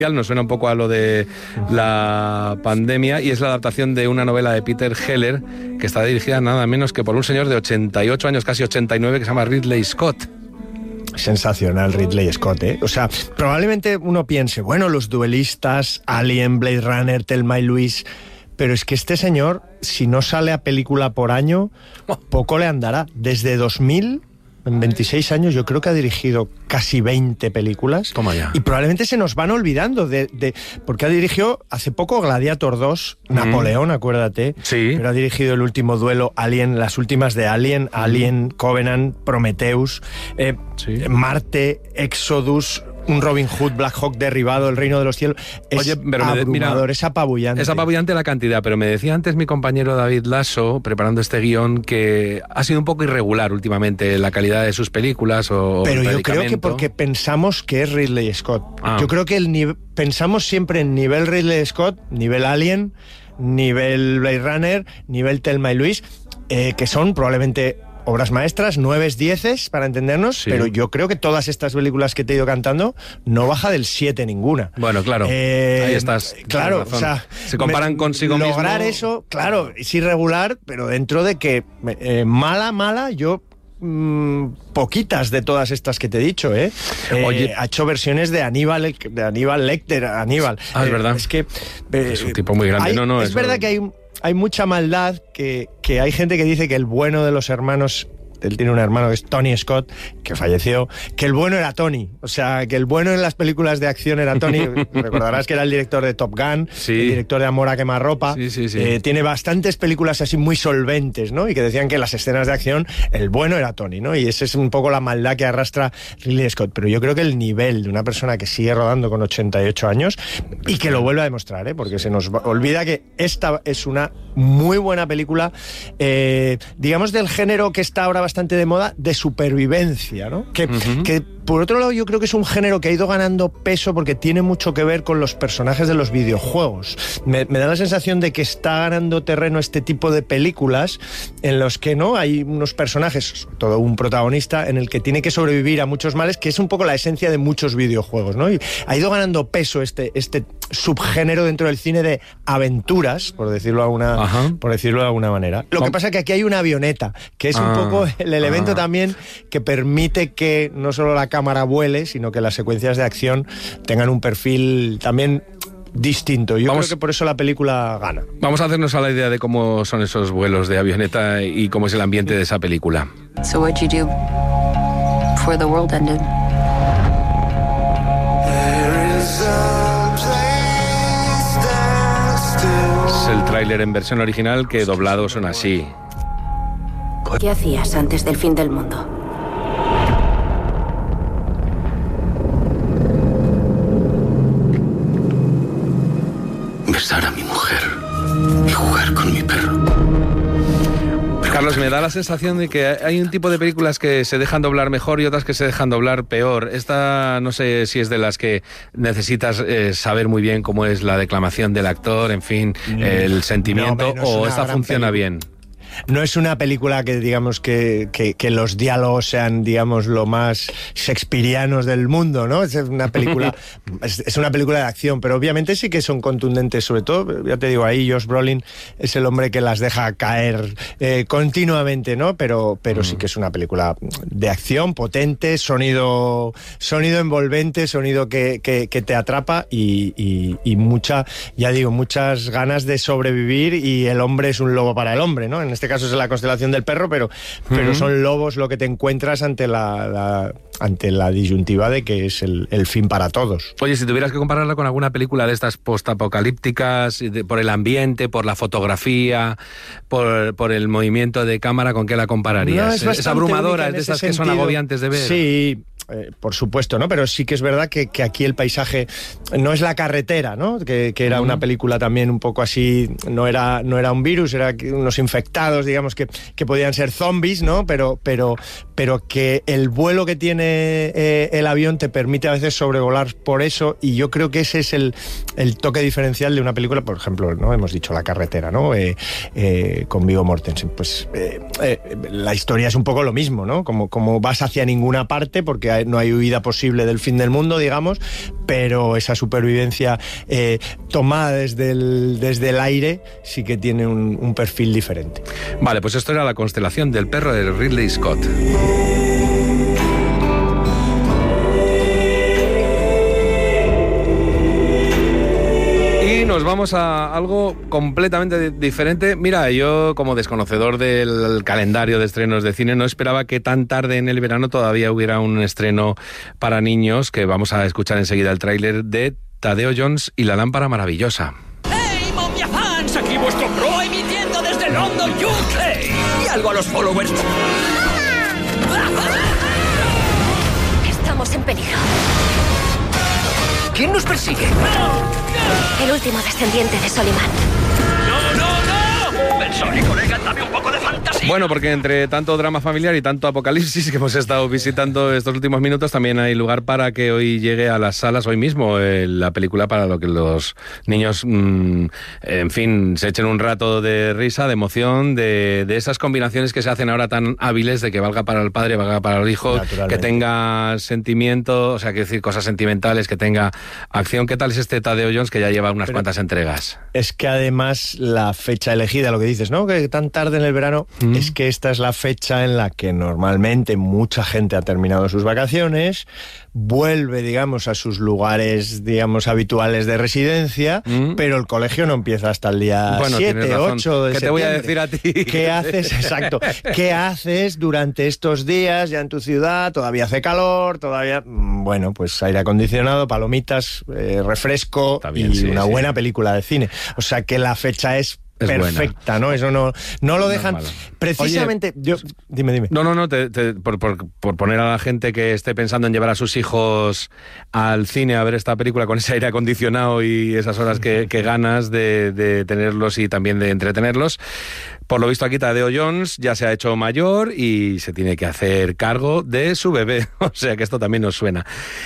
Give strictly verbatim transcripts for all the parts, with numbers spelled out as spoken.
Nos suena un poco a lo de la pandemia y es la adaptación de una novela de Peter Heller que está dirigida nada menos que por un señor de ochenta y ocho años, casi ochenta y nueve, que se llama Ridley Scott. Sensacional Ridley Scott, ¿eh? O sea, probablemente uno piense, bueno, Los Duelistas, Alien, Blade Runner, Thelma y Louise, pero es que este señor, si no sale a película por año, poco le andará. Desde dos mil... en veintiséis años yo creo que ha dirigido casi veinte películas. Toma ya. Y probablemente se nos van olvidando de, de porque ha dirigido hace poco Gladiator dos, mm. Napoleón, acuérdate. Sí. Pero ha dirigido El Último Duelo, Alien, las últimas de Alien, Alien, mm. Covenant, Prometheus, eh, sí. Marte, Exodus, un Robin Hood, Black Hawk derribado, El Reino de los Cielos. Es Oye, pero abrumador, mira, es apabullante. Es apabullante la cantidad, pero me decía antes mi compañero David Lasso, preparando este guión, que ha sido un poco irregular últimamente la calidad de sus películas o Pero el yo creo que porque pensamos que es Ridley Scott. Ah. Yo creo que el nive- pensamos siempre en nivel Ridley Scott, nivel Alien, nivel Blade Runner, nivel Thelma y Louise, eh, que son probablemente obras maestras, nueves, dieces, para entendernos, sí. Pero yo creo que todas estas películas que te he ido cantando no baja del siete ninguna. Bueno, claro, eh, ahí estás. Claro, o sea, se comparan me, consigo lograr mismo. Lograr eso, claro, es irregular, pero dentro de que eh, mala, mala, yo... Mmm, poquitas de todas estas que te he dicho, ¿eh? eh Oye, ha hecho versiones de Aníbal, de Aníbal Lecter, Aníbal. Ah, es eh, verdad. Es que... Eh, es un tipo muy grande, hay, no, no. Es eso... verdad que hay, hay mucha maldad, que, que hay gente que dice que el bueno de los hermanos... Él tiene un hermano que es Tony Scott, que falleció, que el bueno era Tony. O sea, que el bueno en las películas de acción era Tony. Recordarás que era el director de Top Gun, sí. El director de Amor a quemarropa. Sí, sí, sí. Eh, tiene bastantes películas así muy solventes, ¿no? Y que decían que en las escenas de acción el bueno era Tony, ¿no? Y esa es un poco la maldad que arrastra Ridley Scott. Pero yo creo que el nivel de una persona que sigue rodando con ochenta y ocho años y que lo vuelve a demostrar, ¿eh? Porque se nos olvida que esta es una muy buena película, eh, digamos, del género que está ahora bastante de moda, de supervivencia, ¿no? Que, uh-huh. que por otro lado yo creo que es un género que ha ido ganando peso porque tiene mucho que ver con los personajes de los videojuegos. Me, me da la sensación de que está ganando terreno este tipo de películas en los que, ¿no?, hay unos personajes, todo un protagonista en el que tiene que sobrevivir a muchos males, que es un poco la esencia de muchos videojuegos, ¿no? Y ha ido ganando peso este, este subgénero dentro del cine de aventuras, por decirlo de alguna, por decirlo de alguna manera. Lo que pasa es que aquí hay una avioneta, que es ah, un poco el elemento ah. también que permite que no solo la cámara vuele, sino que las secuencias de acción tengan un perfil también distinto. Yo Vamos, creo que por eso la película gana. Vamos a hacernos a la idea de cómo son esos vuelos de avioneta y cómo es el ambiente de esa película. So what you do before the world ended? Es el tráiler en versión original que doblado suena así. ¿Qué hacías antes del fin del mundo? Besar a mi mujer y jugar con mi perro. Carlos, me da la sensación de que hay un tipo de películas que se dejan doblar mejor y otras que se dejan doblar peor. Esta no sé si es de las que necesitas eh, saber muy bien cómo es la declamación del actor, en fin, mm. el sentimiento, no, o esta funciona película. bien. No es una película que digamos que, que, que los diálogos sean, digamos, lo más shakespearianos del mundo, ¿no? Es una película es, es una película de acción, pero obviamente sí que son contundentes, sobre todo, ya te digo, ahí Josh Brolin es el hombre que las deja caer eh, continuamente, ¿no? Pero, pero mm. sí que es una película de acción, potente, sonido sonido envolvente, sonido que, que, que te atrapa y, y, y mucha, ya digo, muchas ganas de sobrevivir, y el hombre es un lobo para el hombre, ¿no? En este caso es la constelación del perro, pero, uh-huh. pero son lobos lo que te encuentras ante la, la, ante la disyuntiva de que es el, el fin para todos. Oye, si tuvieras que compararla con alguna película de estas postapocalípticas, de, por el ambiente, por la fotografía, por, por el movimiento de cámara, ¿con qué la compararías? No, es, es abrumadora, es de esas que son agobiantes de ver. Sí, eh, por supuesto, ¿no? Pero sí que es verdad que, que aquí el paisaje no es La carretera, ¿no? Que, que era uh-huh. una película también un poco así, no era, no era un virus, era unos infectados infectados, digamos, que, que podían ser zombies, ¿no? Pero, pero, pero que el vuelo que tiene eh, el avión te permite a veces sobrevolar por eso, y yo creo que ese es el, el toque diferencial de una película, por ejemplo, ¿no? Hemos dicho La carretera, ¿no? Eh, eh, con Viggo Mortensen. Pues eh, eh, la historia es un poco lo mismo, ¿no? Como, como vas hacia ninguna parte porque hay, no hay huida posible del fin del mundo, digamos, pero esa supervivencia eh, tomada desde el, desde el aire sí que tiene un, un perfil diferente. Vale, pues esto era La constelación del perro de Ridley Scott. Y nos vamos a algo completamente diferente. Mira, yo como desconocedor del calendario de estrenos de cine no esperaba que tan tarde en el verano todavía hubiera un estreno para niños, que vamos a escuchar enseguida el tráiler de Tadeo Jones y la lámpara maravillosa. ¡Hey, momia fans! Aquí vuestro pro emitiendo desde London, U K. Y algo a los followers. Estamos en peligro. ¿Quién nos persigue? El último descendiente de Soliman. ¡No, no, no! Pensole, colega, dame un poco de fantasía. Bueno, porque entre tanto drama familiar y tanto apocalipsis que hemos estado visitando estos últimos minutos, también hay lugar para que hoy llegue a las salas, hoy mismo, eh, la película para lo que los niños, mmm, en fin, se echen un rato de risa, de emoción, de, de esas combinaciones que se hacen ahora tan hábiles, de que valga para el padre, valga para el hijo, que tenga sentimiento, o sea, que decir, cosas sentimentales, que tenga acción. ¿Qué tal es este Tadeo Jones, que ya lleva unas Pero cuantas entregas? Es que además la fecha elegida, lo que dices, ¿no? Que tan tarde en el verano, mm. es que esta es la fecha en la que normalmente mucha gente ha terminado sus vacaciones, vuelve, digamos, a sus lugares, digamos, habituales de residencia, mm. pero el colegio no empieza hasta el día bueno, siete, ocho de ¿Qué septiembre. te voy a decir a ti? ¿Qué haces? Exacto. ¿Qué haces durante estos días ya en tu ciudad? Todavía hace calor, todavía... Bueno, pues aire acondicionado, palomitas, eh, refresco bien, y sí, una sí. buena película de cine. O sea que la fecha es Es perfecta, buena. ¿no? Eso no, no lo dejan. No Precisamente, Oye, yo, dime, dime. No, no, no, te, te, por, por, por poner a la gente que esté pensando en llevar a sus hijos al cine a ver esta película con ese aire acondicionado y esas horas que, que ganas de, de tenerlos y también de entretenerlos. Por lo visto aquí Tadeo Jones ya se ha hecho mayor y se tiene que hacer cargo de su bebé, o sea que esto también nos suena.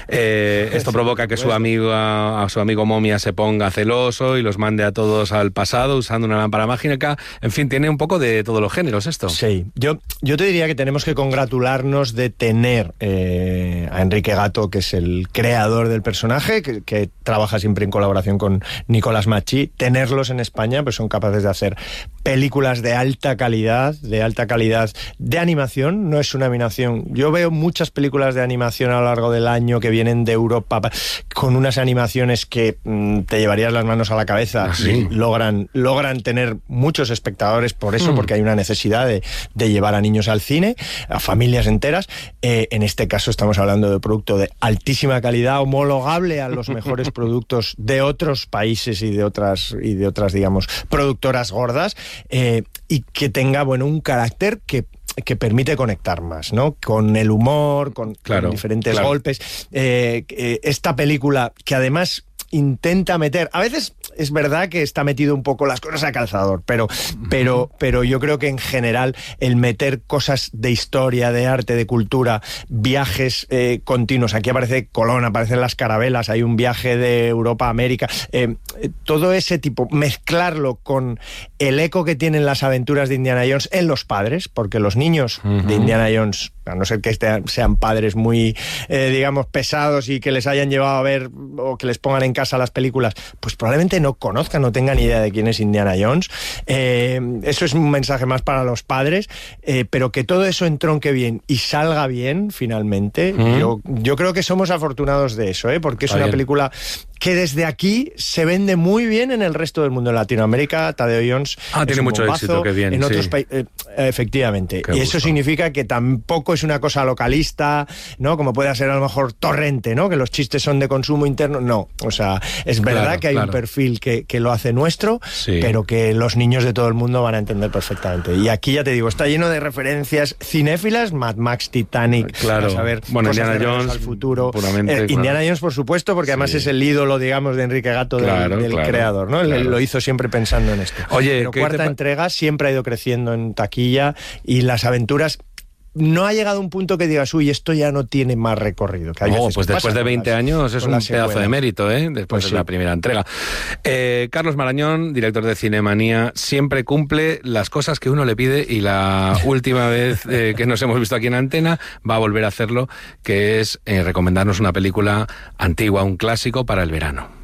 Eh, esto provoca que su amigo, a, a su amigo Momia se ponga celoso y los mande a todos al pasado usando una lámpara mágica. En fin, tiene un poco de todos los géneros esto. Sí, yo, yo te diría que tenemos que congratularnos de tener eh, a Enrique Gatto, que es el creador del personaje, que, que trabaja siempre en colaboración con Nicolas Macchi. Tenerlos en España, pues son capaces de hacer películas de alta calidad, de alta calidad de animación, no es una animación. Yo veo muchas películas de animación a lo largo del año que vienen de Europa con unas animaciones que mmm, te llevarías las manos a la cabeza. ¿Ah, sí? y logran, logran tener muchos espectadores por eso, mm. porque hay una necesidad de, de llevar a niños al cine, a familias enteras. Eh, en este caso estamos hablando de producto de altísima calidad, homologable a los mejores productos de otros países y de otras, y de otras digamos, productoras gordas. Eh, y que tenga, bueno, un carácter que que permite conectar más, ¿no? Con el humor, con, claro, con diferentes claro. golpes. Eh, eh, esta película que además intenta meter, a veces es verdad que está metido un poco las cosas a calzador, pero, pero, pero yo creo que en general el meter cosas de historia, de arte, de cultura, viajes eh, continuos, aquí aparece Colón, aparecen las carabelas, hay un viaje de Europa a América, eh, todo ese tipo, mezclarlo con el eco que tienen las aventuras de Indiana Jones en los padres, porque los niños uh-huh. de Indiana Jones, a no ser que este, sean padres muy, eh, digamos, pesados y que les hayan llevado a ver o que les pongan en casa las películas, pues probablemente no conozcan, no tengan idea de quién es Indiana Jones. Eh, eso es un mensaje más para los padres, eh, pero que todo eso entronque bien y salga bien, finalmente, mm. yo, yo creo que somos afortunados de eso, ¿eh? Porque es Está una bien. película que desde aquí se vende muy bien en el resto del mundo. En Latinoamérica, Tadeo Jones ah, tiene mucho bombazo, éxito, qué bien. En otros sí. países, eh, efectivamente. Qué y eso gusto. significa que tampoco es una cosa localista, ¿no? Como puede ser a lo mejor Torrente, ¿no? Que los chistes son de consumo interno. No, o sea, es verdad claro, que hay claro. un perfil que, que lo hace nuestro, sí. pero que los niños de todo el mundo van a entender perfectamente. Y aquí ya te digo, está lleno de referencias cinéfilas, Mad Max, Titanic, claro. a saber, bueno, Indiana Jones al futuro. Puramente, eh, claro. Indiana Jones, por supuesto, porque además sí. es el ídolo ídolo, digamos, de Enrique Gato, claro, del, del claro, creador, ¿no? Claro. Lo hizo siempre pensando en esto. Oye, Pero cuarta pa- entrega siempre ha ido creciendo en taquilla y las aventuras... No ha llegado a un punto que digas, uy, esto ya no tiene más recorrido. Que hay Oh, veces pues que después pasa de con veinte las- años es con un las pedazo de secuelas. mérito, ¿eh? Después Pues de sí. la primera entrega. Eh, Carlos Marañón, director de Cinemanía, siempre cumple las cosas que uno le pide y la última vez eh, que nos hemos visto aquí en Antena va a volver a hacerlo, que es eh, recomendarnos una película antigua, un clásico para el verano.